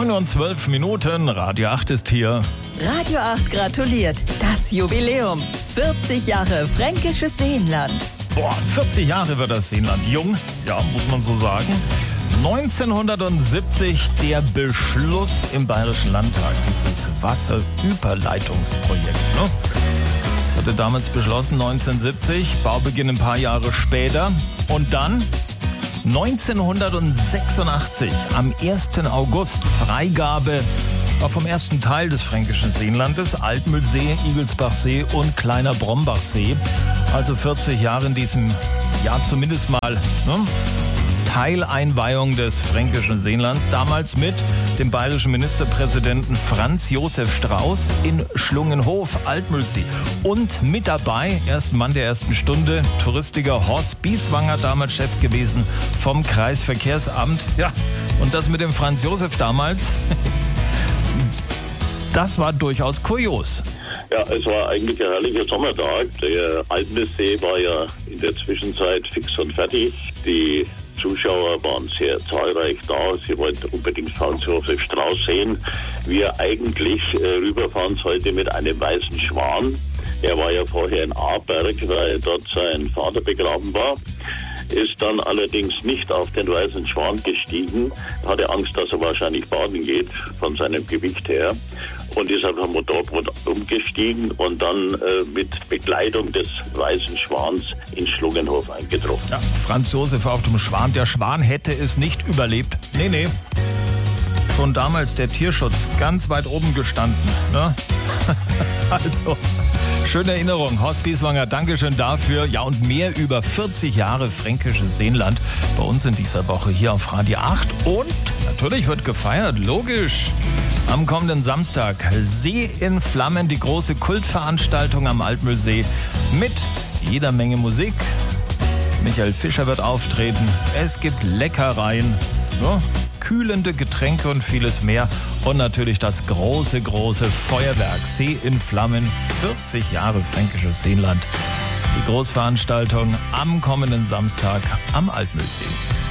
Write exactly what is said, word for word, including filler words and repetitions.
neun und zwölf Minuten, Radio acht ist hier. Radio acht gratuliert. Das Jubiläum. vierzig Jahre Fränkisches Seenland. Boah, vierzig Jahre wird das Seenland jung, ja, muss man so sagen. neunzehnhundertsiebzig der Beschluss im Bayerischen Landtag, dieses Wasserüberleitungsprojekt. Ne? Das wurde damals beschlossen, neunzehnhundertsiebzig, Baubeginn ein paar Jahre später. Und dann neunzehnhundertsechsundachtzig, am ersten August, Freigabe war vom ersten Teil des Fränkischen Seenlandes, Altmühlsee, Igelsbachsee und Kleiner Brombachsee. Also vierzig Jahre in diesem Jahr zumindest mal, ne? Teileinweihung des Fränkischen Seenlands, damals mit dem bayerischen Ministerpräsidenten Franz Josef Strauß in Schlungenhof, Altmühlsee. Und mit dabei, ersten Mann der ersten Stunde, Touristiker Horst Bieswanger, damals Chef gewesen vom Kreisverkehrsamt. Ja, und das mit dem Franz Josef damals, das war durchaus kurios. Ja, es war eigentlich ein herrlicher Sommertag. Der Altmühlsee war ja in der Zwischenzeit fix und fertig. Die Zuschauer waren sehr zahlreich da. Sie wollten unbedingt Franz Josef Strauß sehen, wie er eigentlich äh, rüberfahren sollte mit einem weißen Schwan. Er war ja vorher in Aarberg, weil dort sein Vater begraben war. Ist dann allerdings nicht auf den weißen Schwan gestiegen, hatte Angst, dass er wahrscheinlich baden geht, von seinem Gewicht her, und ist auf ein Motorboot umgestiegen und dann äh, mit Begleitung des weißen Schwans in Schlungenhof eingetroffen. Ja, Franz Josef auf dem Schwan. Der Schwan hätte es nicht überlebt. Nee, nee. Schon damals der Tierschutz ganz weit oben gestanden. Ne? Also, schöne Erinnerung. Horst Bieswanger, Dankeschön dafür. Ja, und mehr über vierzig Jahre Fränkisches Seenland bei uns in dieser Woche hier auf Radio acht. Und natürlich wird gefeiert, logisch. Am kommenden Samstag See in Flammen, die große Kultveranstaltung am Altmühlsee mit jeder Menge Musik. Michael Fischer wird auftreten. Es gibt Leckereien, ja, kühlende Getränke und vieles mehr. Und natürlich das große, große Feuerwerk. See in Flammen, vierzig Jahre Fränkisches Seenland. Die Großveranstaltung am kommenden Samstag am Altmühlsee.